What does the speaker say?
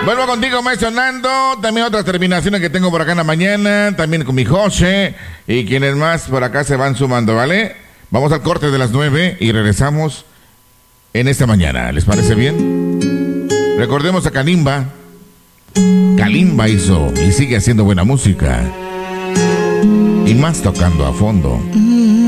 Vuelvo contigo, maestro Nando. También otras terminaciones que tengo por acá en la mañana. También con mi José. Y quienes más por acá se van sumando, ¿vale? Vamos al corte de las 9 y regresamos en esta mañana. ¿Les parece bien? Recordemos a Kalimba. Kalimba hizo y sigue haciendo buena música. Y más tocando a fondo.